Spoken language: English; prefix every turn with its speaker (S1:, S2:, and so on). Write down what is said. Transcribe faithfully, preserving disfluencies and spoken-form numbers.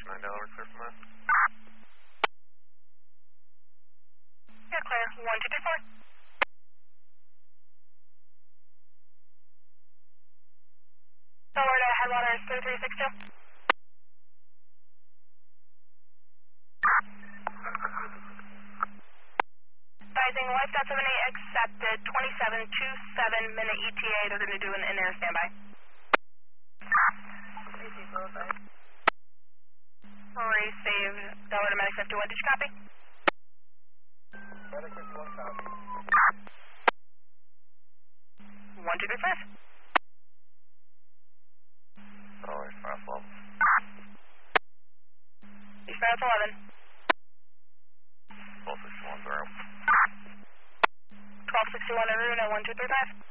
S1: nine Delaware, clear from that.
S2: Yeah, clear. one two three four. Delaware to headwaters three three six two. Advising Life seven eight accepted, twenty-seven two seven minute E T A, they're going to do an in-air standby. Already saved, Delaware to Medic fifty-one, did you copy?
S3: Medic fifty-one, copy.
S2: one two three five.
S1: Delaware, fast level.
S2: Eastbound it's eleven.
S1: twelve sixty-one, zero.
S2: twelve sixty-one, Aruna, one two three five.